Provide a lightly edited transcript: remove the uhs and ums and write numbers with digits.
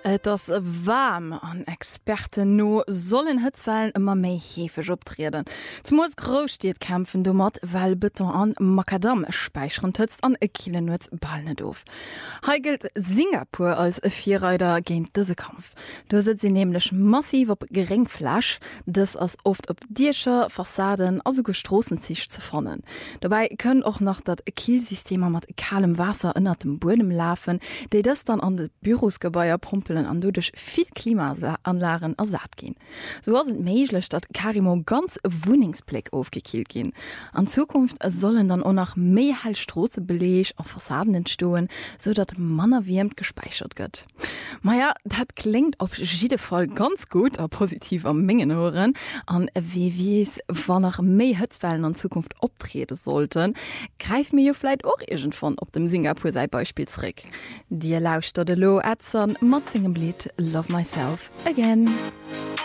Das warm an Experten no sollen Hitzwellen immer méi hefech optreden. Zum muss Großsteet kämpfen du mat, weil Beton an Makadam speichern hitzt an e Kilenutz ball net doof. Heigelt Singapur als e Vierräder géint dëse Kampf. Du sit sie nämlich massiv op Geringflasch, des as oft op Dierscher, Fassaden also Gestrossenzich zu fannen. Dabei können auch noch dat Kielsystem mat kalem Wasser ënner dem Bodem laufen, déi das dann an de Bürosgebäier pumpen an du durch viel Klimaanlagen ersat gehen. So sind méiglech, dat Karimo ganz Wohningsblick aufgekielt gehen. An Zukunft sollen dann auch noch mehr Heilstroße beleg auf Fassaden entstehen, so dat Manner wärmt gespeichert wird. Maja, dat klingt auf jeden Fall ganz gut, a positiv am Mengenhoren, an wie es wann nach mehr Hitzwellen in Zukunft optreten sollten, greift mir ja vielleicht auch irgendwann auf dem Singapur sei Beispiel zurück. Die lauscht de Lo Edson, Matzingen Lied Love Myself Again.